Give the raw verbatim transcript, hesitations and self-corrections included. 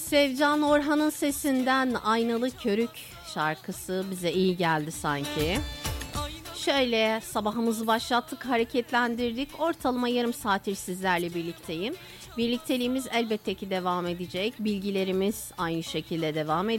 Sevcan Orhan'ın sesinden Aynalı Körük şarkısı bize iyi geldi sanki. Şöyle sabahımızı başlattık, hareketlendirdik. Ortalama yarım saattir sizlerle birlikteyim. Birlikteliğimiz elbette ki devam edecek. Bilgilerimiz aynı şekilde devam edecek.